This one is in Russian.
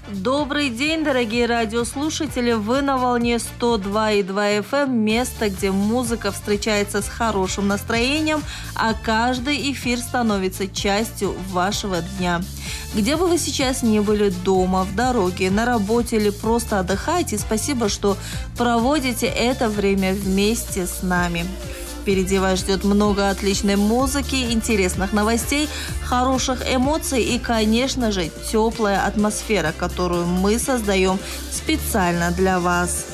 Добрый день, дорогие радиослушатели! Вы на волне 102,2 FM, место, где музыка встречается с хорошим настроением, а каждый эфир становится частью вашего дня. Где бы вы сейчас ни были, дома, в дороге, на работе или просто отдыхаете, спасибо, что проводите это время вместе с нами. Впереди вас ждет много отличной музыки, интересных новостей, хороших эмоций и, конечно же, теплая атмосфера, которую мы создаем специально для вас.